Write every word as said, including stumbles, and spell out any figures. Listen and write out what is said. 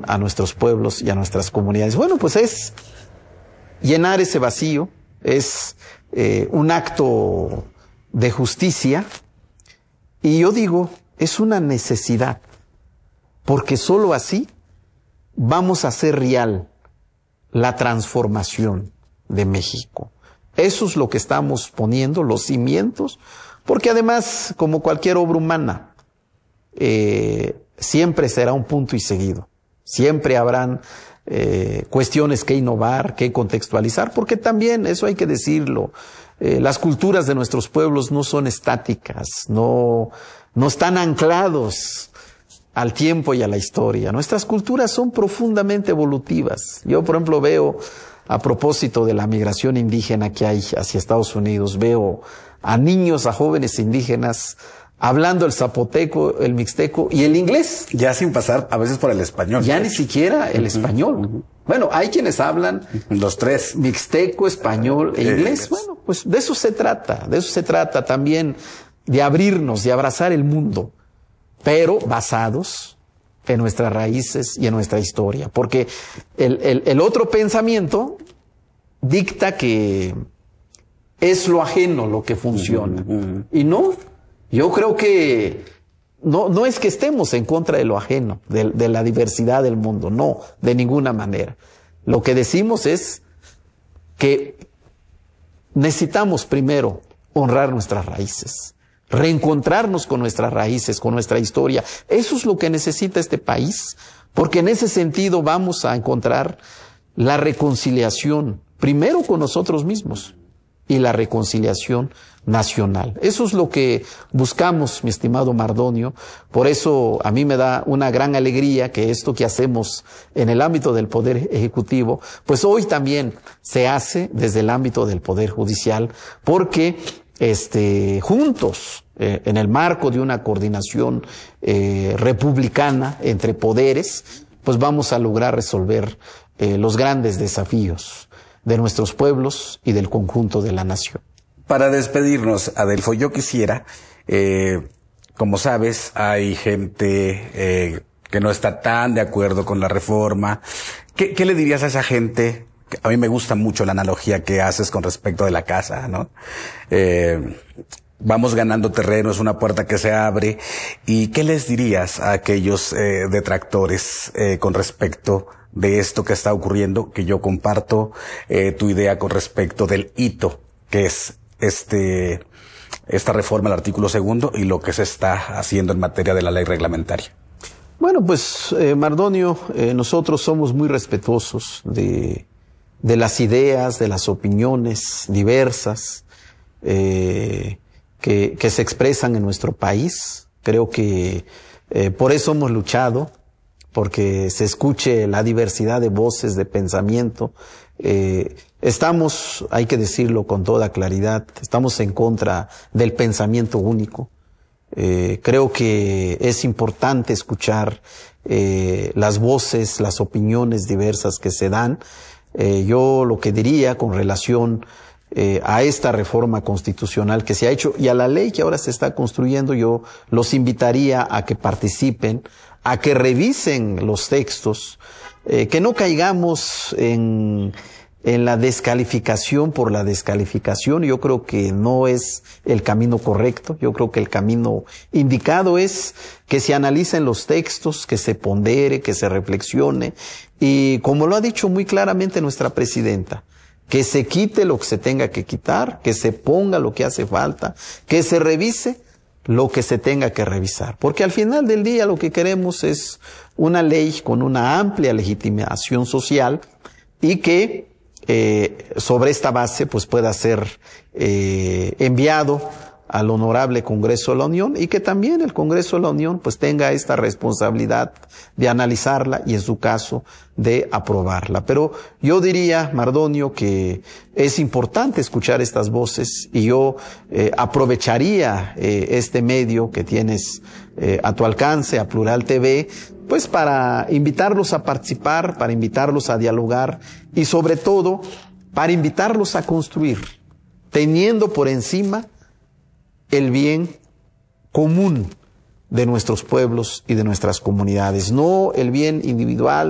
a nuestros pueblos y a nuestras comunidades. Bueno, pues es llenar ese vacío, es eh, un acto de justicia, y yo digo, es una necesidad, porque sólo así vamos a hacer real la transformación de México. Eso es lo que estamos poniendo, los cimientos, porque además, como cualquier obra humana, eh, siempre será un punto y seguido. Siempre habrán eh, cuestiones que innovar, que contextualizar, porque también, eso hay que decirlo, eh, las culturas de nuestros pueblos no son estáticas, no, no están anclados al tiempo y a la historia. Nuestras culturas son profundamente evolutivas. Yo, por ejemplo, veo, a propósito de la migración indígena que hay hacia Estados Unidos, veo a niños, a jóvenes indígenas hablando el zapoteco, el mixteco y el inglés. Ya sin pasar a veces por el español. Ya ni siquiera el español. Uh-huh. Bueno, hay quienes hablan los tres, mixteco, español e inglés. Eh, bueno, pues de eso se trata, de eso se trata también, de abrirnos, de abrazar el mundo, pero basados en nuestras raíces y en nuestra historia. Porque el, el, el otro pensamiento dicta que es lo ajeno lo que funciona. Uh-huh, uh-huh. Y no, yo creo que no, no es que estemos en contra de lo ajeno, de, de la diversidad del mundo, no, de ninguna manera. Lo que decimos es que necesitamos primero honrar nuestras raíces, reencontrarnos con nuestras raíces, con nuestra historia. Eso es lo que necesita este país, porque en ese sentido vamos a encontrar la reconciliación, primero con nosotros mismos, y la reconciliación nacional. Eso es lo que buscamos, mi estimado Mardonio. Por eso a mí me da una gran alegría que esto que hacemos en el ámbito del Poder Ejecutivo, pues hoy también se hace desde el ámbito del Poder Judicial, porque este, juntos, eh, en el marco de una coordinación eh, republicana entre poderes, pues vamos a lograr resolver eh, los grandes desafíos de nuestros pueblos y del conjunto de la nación. Para despedirnos, Adelfo, yo quisiera, eh, como sabes, hay gente eh, que no está tan de acuerdo con la reforma. ¿Qué, qué le dirías a esa gente? A mí me gusta mucho la analogía que haces con respecto de la casa, ¿no? Eh, vamos ganando terreno, es una puerta que se abre. ¿Y qué les dirías a aquellos eh, detractores eh, con respecto de esto que está ocurriendo, que yo comparto eh, tu idea con respecto del hito que es este esta reforma al artículo segundo y lo que se está haciendo en materia de la ley reglamentaria? Bueno, pues eh, Mardonio, eh, nosotros somos muy respetuosos de, de las ideas, de las opiniones diversas eh, que, que se expresan en nuestro país. Creo que eh, por eso hemos luchado, porque se escuche la diversidad de voces, de pensamiento. Eh, estamos, hay que decirlo con toda claridad, estamos en contra del pensamiento único. Eh, creo que es importante escuchar eh, las voces, las opiniones diversas que se dan. Eh, yo lo que diría con relación eh, a esta reforma constitucional que se ha hecho y a la ley que ahora se está construyendo, yo los invitaría a que participen, a que revisen los textos, eh, que no caigamos en, en la descalificación por la descalificación. Yo creo que no es el camino correcto. Yo creo que el camino indicado es que se analicen los textos, que se pondere, que se reflexione, y como lo ha dicho muy claramente nuestra presidenta, que se quite lo que se tenga que quitar, que se ponga lo que hace falta, que se revise lo que se tenga que revisar, porque al final del día lo que queremos es una ley con una amplia legitimación social y que eh, sobre esta base pues pueda ser eh, enviado al honorable Congreso de la Unión y que también el Congreso de la Unión pues tenga esta responsabilidad de analizarla y en su caso de aprobarla. Pero yo diría, Mardonio, que es importante escuchar estas voces y yo eh, aprovecharía eh, este medio que tienes eh, a tu alcance, a Plural T V, pues para invitarlos a participar, para invitarlos a dialogar y sobre todo para invitarlos a construir, teniendo por encima el bien común de nuestros pueblos y de nuestras comunidades, no el bien individual,